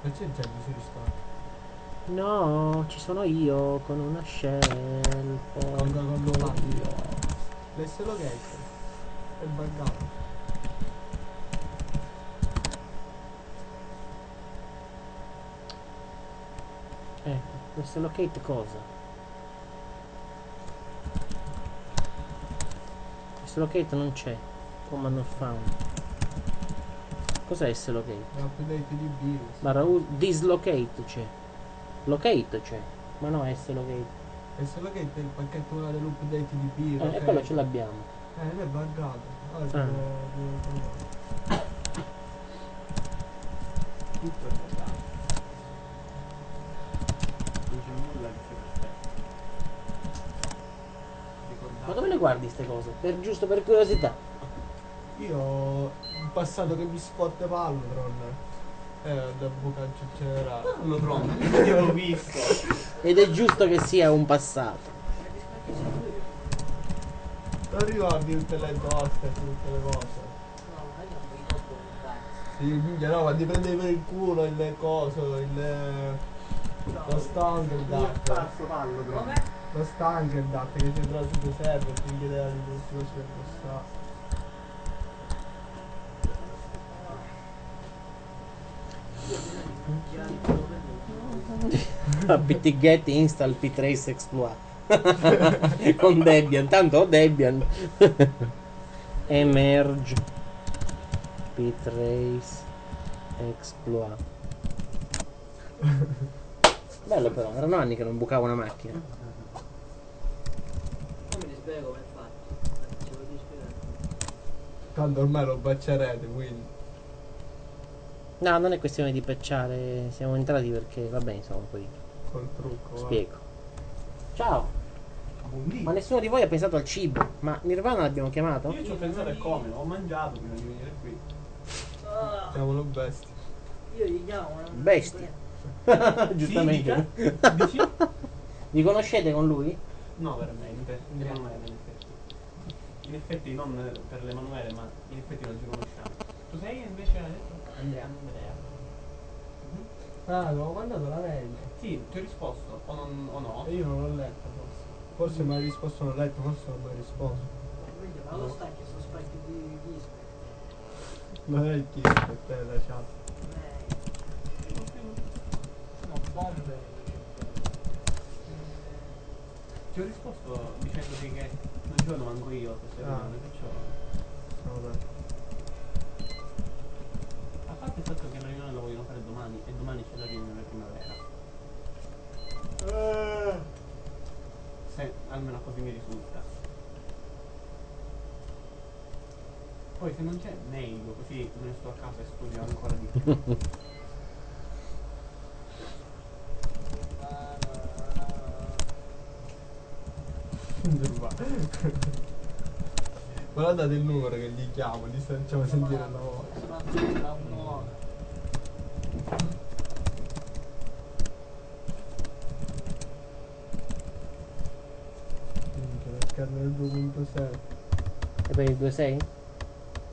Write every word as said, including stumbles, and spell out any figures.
Ma c'è gente si risparmia. No, ci sono io con una shell. Con, con, con lo Porco mandi. io. Laisse location. È buggato. Ecco, questo locate cosa? Questo locate non c'è. Command not found. Cos'è S locate? Update di virus. Barra u- dislocate c'è. Locate c'è. Ma no, S locate. E solo che è il pacchetto ora dell'update di Piro. Eh, e quello ce l'abbiamo. Eh, non è buggato. Allora, Ah. si deve- deve- Tutto è buggato. Non c'è nulla che sia perfetto. Ricordate? Ma dove le guardi ste cose? Per, giusto per curiosità. Io in passato che mi spot Pallotron. Eh, da bucaggio generale. Non lo trovo, io l'ho visto. Ed è giusto che sia un passato. Non ricordi tutte le toste, tutte le cose. No, ma io non mi ricordo un cazzo. Sì, minchia, no, ma ti prendevi per il culo il coso, il. Lo stanker Io dat. passo pallo però. Come? Lo stanker dat che ti entrava su due server e ti chiedeva di questi cose per mostrare. apt-get install ptrace exploit. Con Debian, tanto ho Debian. Emerge ptrace exploit. Bello però, erano anni che non bucavo una macchina. Come ti spiego come è fatto? Ce lo devi spiegare. Tanto ormai lo bacerete, quindi. No, non è questione di pecciare, siamo entrati perché, va bene, insomma, poi Col trucco. va. spiego. Ciao, Buondì. ma nessuno di voi ha pensato al cibo? Ma Nirvana l'abbiamo chiamato? Io ci ho pensato a come, ho mangiato prima di venire qui. Ah, Chiamalo bestia. io gli chiamo. ma non- Bestia. Giustamente. Sì, dici? Vi conoscete con lui? No, veramente. Emanuele, in effetti. In effetti non per l'Emanuele, ma in effetti non ci conosciamo. Tu sei invece hai detto? Andrea. Andrea. Mhm. Ah, avevo mandato la mail. Sì, ti ho risposto, o, non, o no? E io non l'ho letta forse. Forse mi hai risposto, non l'ho letto, forse non mi hai risposto. Ma lo sta che sono specchi di disco. Non è il chi per te la chat. No, bombe. Ti ho risposto dicendoti che non ci vado manco io a queste Ah. riunioni, perciò. Vabbè. A parte il fatto che la riunione la vogliono fare domani e domani c'è la riunione primavera. Se almeno così mi risulta. Poi se non c'è meglio, così me ne sto a casa e studio ancora di più. Guardate il numero che gli chiamo, gli facciamo sentire la voce. Sono andato da un'ora. Minchia, per carne del due punto sei. E per il due sei?